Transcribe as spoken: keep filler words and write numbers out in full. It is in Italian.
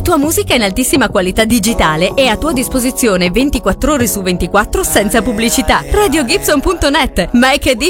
tua musica in altissima qualità digitale è a tua disposizione ventiquattro ore su ventiquattro senza pubblicità. radio gibson punto net. Make a